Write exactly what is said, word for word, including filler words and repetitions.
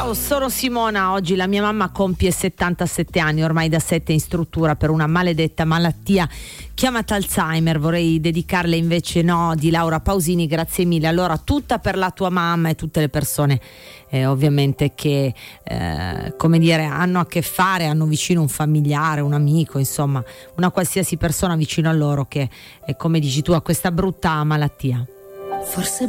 Ciao, sono Simona. Oggi la mia mamma compie settantasette anni, ormai da sette in struttura per una maledetta malattia chiamata Alzheimer. Vorrei dedicarle invece No di Laura Pausini. Grazie mille. Allora, tutta per la tua mamma e tutte le persone eh, ovviamente che eh, come dire hanno a che fare, hanno vicino un familiare, un amico, insomma una qualsiasi persona vicino a loro che, eh, come dici tu, ha questa brutta malattia. Forse